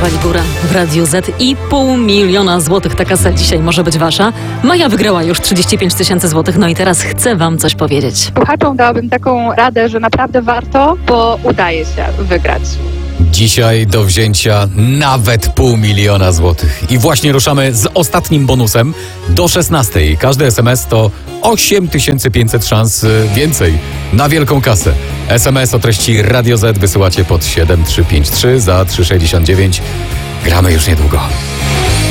w górę w Radiu Z i 500 000 złotych. Ta kasa dzisiaj może być wasza. Maja wygrała już 35 000 złotych, no i teraz chcę wam coś powiedzieć. Słuchaczom dałabym taką radę, że naprawdę warto, bo udaje się wygrać. Dzisiaj do wzięcia nawet 500 000 złotych. I właśnie ruszamy z ostatnim bonusem do 16. Każdy SMS to 8500 szans więcej na wielką kasę. SMS o treści Radio Z wysyłacie pod 7353 za 369. Gramy już niedługo.